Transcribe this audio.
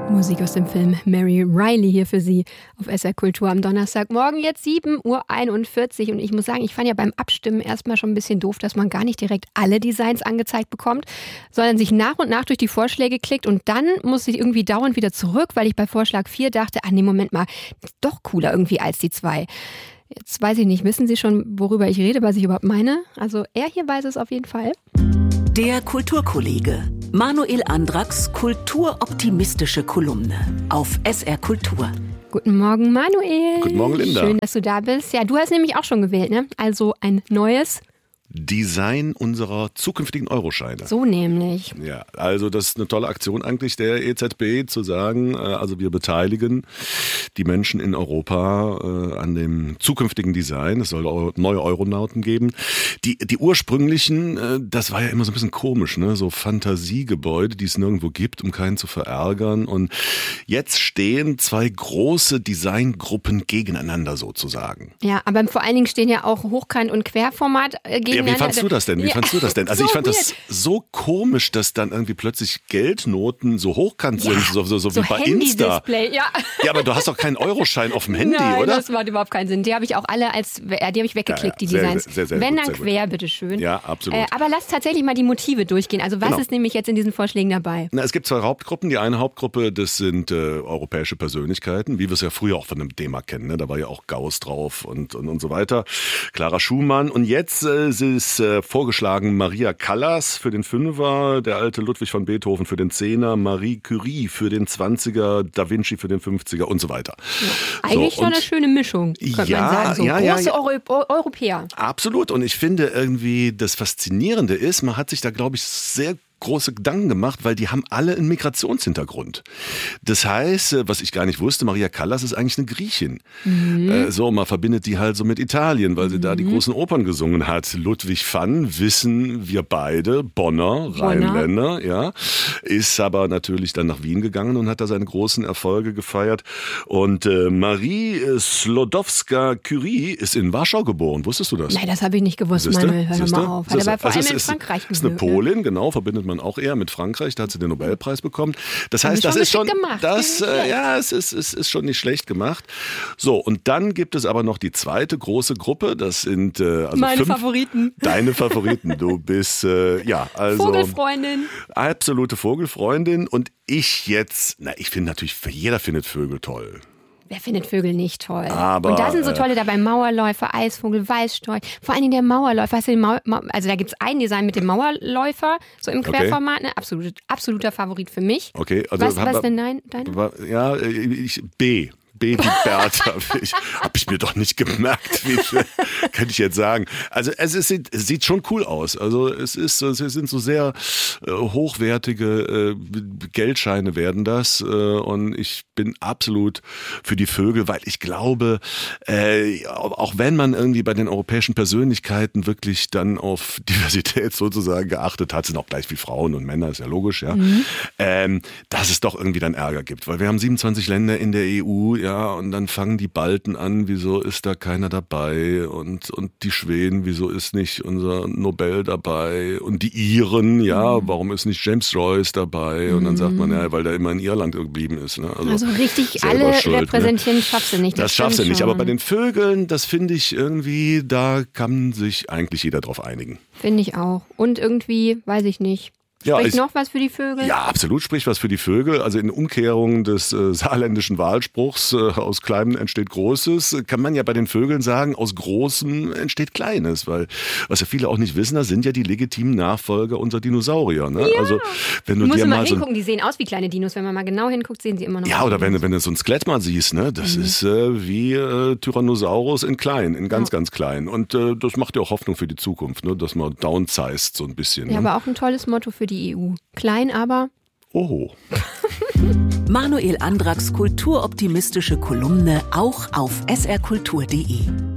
Musik aus dem Film Mary Riley hier für Sie auf SR Kultur am Donnerstagmorgen, jetzt 7:41 Uhr. Und ich muss sagen, ich fand ja beim Abstimmen erstmal schon ein bisschen doof, dass man gar nicht direkt alle Designs angezeigt bekommt, sondern sich nach und nach durch die Vorschläge klickt und dann muss ich irgendwie dauernd wieder zurück, weil ich bei Vorschlag 4 dachte, nee, Moment mal, doch cooler irgendwie als die 2. Jetzt weiß ich nicht, wissen Sie schon, worüber ich rede, was ich überhaupt meine? Also er hier weiß es auf jeden Fall. Der Kulturkollege. Manuel Andracks kulturoptimistische Kolumne auf SR Kultur. Guten Morgen, Manuel. Guten Morgen, Linda. Schön, dass du da bist. Ja, du hast nämlich auch schon gewählt, ne? Also ein neues Design unserer zukünftigen Euroscheine. So nämlich. Ja, also das ist eine tolle Aktion eigentlich der EZB, zu sagen, also wir beteiligen die Menschen in Europa an dem zukünftigen Design. Es soll neue Euronauten geben. Die ursprünglichen, das war ja immer so ein bisschen komisch, ne? So Fantasiegebäude, die es nirgendwo gibt, um keinen zu verärgern. Und jetzt stehen zwei große Designgruppen gegeneinander sozusagen. Ja, aber vor allen Dingen stehen ja auch Hochkant- und Querformat gegeneinander. Ja, wie fandst du das denn? Also so ich fand weird. das so komisch, dass dann irgendwie plötzlich Geldnoten so hochkant sind, so wie bei Insta. Ja. Ja, aber du hast doch keinen Euroschein auf dem Handy, Nein, oder? Das macht überhaupt keinen Sinn. Die habe ich auch alle die habe ich weggeklickt, die Sehr, Designs. sehr, sehr Wenn gut, dann sehr quer, bitteschön. Ja, absolut. Aber lass tatsächlich mal die Motive durchgehen. Also was Genau. ist nämlich jetzt in diesen Vorschlägen dabei? Na, es gibt zwei Hauptgruppen. Die eine Hauptgruppe, das sind europäische Persönlichkeiten, wie wir es ja früher auch von dem DEMA kennen. Ne? Da war ja auch Gauss drauf und so weiter. Clara Schumann. Und jetzt ist vorgeschlagen Maria Callas für den Fünfer, der alte Ludwig von Beethoven für den Zehner, Marie Curie für den 20er, Da Vinci für den 50er und so weiter. Ja, eigentlich so, schon eine schöne Mischung, könnte man sagen. So große Europäer. Absolut. Und ich finde irgendwie, das Faszinierende ist, man hat sich da, glaube ich, sehr große Gedanken gemacht, weil die haben alle einen Migrationshintergrund. Das heißt, was ich gar nicht wusste, Maria Callas ist eigentlich eine Griechin. Man verbindet die halt so mit Italien, weil sie da die großen Opern gesungen hat. Ludwig van, wissen wir beide, Bonner, Rheinländer, ja, ist aber natürlich dann nach Wien gegangen und hat da seine großen Erfolge gefeiert. Und Marie Sklodowska-Curie ist in Warschau geboren. Wusstest du das? Nein, das habe ich nicht gewusst, Manuel. Hör doch mal auf. Hat aber vor allem in Frankreich ist eine Polin, genau, verbindet man auch eher mit Frankreich. Da hat sie den Nobelpreis bekommen. Das heißt, das ist schon gemacht. Es ist schon nicht schlecht gemacht. So, und dann gibt es aber noch die zweite große Gruppe. Das sind meine Favoriten. Deine Favoriten. Du bist Vogelfreundin. Absolute Vogelfreundin. Und ich finde natürlich, jeder findet Vögel toll. Wer findet Vögel nicht toll? Aber, und da sind so tolle dabei, Mauerläufer, Eisvogel, Weißstorch. Vor allen Dingen der Mauerläufer. Hast du also da gibt es ein Design mit dem Mauerläufer, so im Querformat. Ne? Absoluter Favorit für mich. Okay. Also, was denn deine? Ja, B wie Bertha. Hab ich mir doch nicht gemerkt, könnte ich jetzt sagen. Also es sieht schon cool aus. Also es sind so sehr hochwertige Geldscheine werden das. Und ich bin absolut für die Vögel, weil ich glaube, auch wenn man irgendwie bei den europäischen Persönlichkeiten wirklich dann auf Diversität sozusagen geachtet hat, sind auch gleich wie Frauen und Männer, ist ja logisch, ja, dass es doch irgendwie dann Ärger gibt. Weil wir haben 27 Länder in der EU, ja, und dann fangen die Balten an, wieso ist da keiner dabei? Und die Schweden, wieso ist nicht unser Nobel dabei? Und die Iren, ja, warum ist nicht James Joyce dabei? Und dann sagt man, ja, weil der immer in Irland geblieben ist. Ne? Also richtig alle schuld, repräsentieren, schaffst du nicht. Das schaffst du nicht. Aber bei den Vögeln, das finde ich irgendwie, da kann sich eigentlich jeder drauf einigen. Finde ich auch. Und irgendwie, weiß ich nicht. Spricht noch was für die Vögel? Ja, absolut spricht was für die Vögel. Also in Umkehrung des saarländischen Wahlspruchs, aus Kleinem entsteht Großes, kann man ja bei den Vögeln sagen, aus Großem entsteht Kleines. Weil, was ja viele auch nicht wissen, das sind ja die legitimen Nachfolger unserer Dinosaurier. Ne? Ja. Also, wenn du dir mal hingucken, die sehen aus wie kleine Dinos. Wenn man mal genau hinguckt, sehen sie immer noch. Ja, oder wenn du so ein Skelett mal siehst, ne, das ist wie Tyrannosaurus in klein, in ganz klein. Und das macht ja auch Hoffnung für die Zukunft, ne, dass man downsized so ein bisschen. Ja, ne? aber auch ein tolles Motto für die EU. Klein, aber Oho. Manuel Andracks kulturoptimistische Kolumne auch auf srkultur.de.